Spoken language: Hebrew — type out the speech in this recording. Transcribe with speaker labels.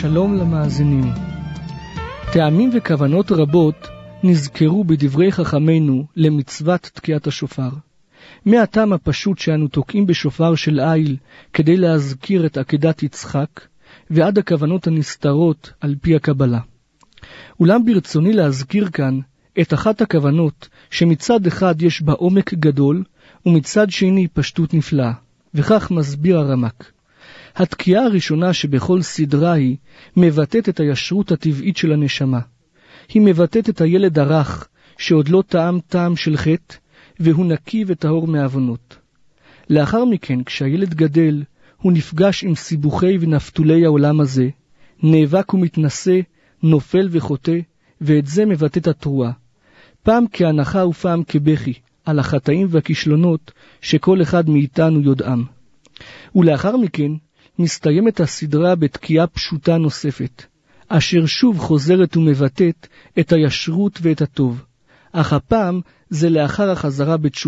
Speaker 1: שלום למאזינים. טעמים וכוונות רבות נזכרו בדברי חכמינו למצוות תקיעת השופר. מהטעם הפשוט שאנו תוקעים בשופר של איל כדי להזכיר את עקדת יצחק, ועד הכוונות הנסתרות על פי הקבלה. אולם ברצוני להזכיר כאן את אחת הכוונות שמצד אחד יש בה עומק גדול, ומצד שני פשטות נפלאה, וכך מסביר הרמק. התקיעה הראשונה שבכל סדרה היא מבטאת את הישרות הטבעית של הנשמה. היא מבטאת את הילד הרך שעוד לא טעם טעם של חטא, והוא נקי וטהור מעוונות. לאחר מכן, כשהילד גדל, הוא נפגש עם סיבוכי ונפתולי העולם הזה, נאבק ומתנשא, נופל וחוטא, ואת זה מבטאת התרועה. פעם כהנחה ופעם כבכי, על החטאים והכישלונות שכל אחד מאיתנו יודעם. ולאחר מכן, מסתיימת הסדרה בתקיעה פשוטה נוספת, אשר שוב חוזרת ומבטאת את הישרות ואת הטוב. אך הפעם זה לאחר החזרה בתשובה.